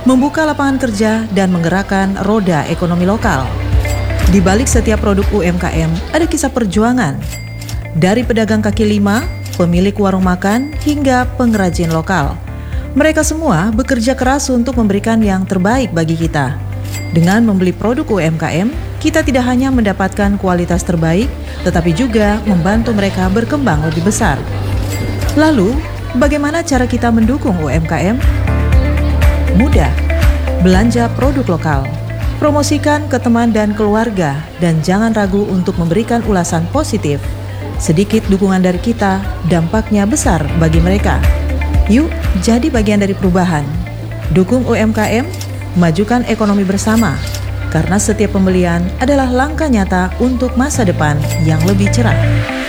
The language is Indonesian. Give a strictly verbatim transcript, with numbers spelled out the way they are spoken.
membuka lapangan kerja dan menggerakkan roda ekonomi lokal. Di balik setiap produk U M K M ada kisah perjuangan. Dari pedagang kaki lima, pemilik warung makan, hingga pengrajin lokal. Mereka semua bekerja keras untuk memberikan yang terbaik bagi kita. Dengan membeli produk U M K M, kita tidak hanya mendapatkan kualitas terbaik, tetapi juga membantu mereka berkembang lebih besar. Lalu, bagaimana cara kita mendukung U M K M? Mudah, belanja produk lokal. Promosikan ke teman dan keluarga, dan jangan ragu untuk memberikan ulasan positif. Sedikit dukungan dari kita, dampaknya besar bagi mereka. Yuk, jadi bagian dari perubahan. Dukung U M K M, majukan ekonomi bersama. Karena setiap pembelian adalah langkah nyata untuk masa depan yang lebih cerah.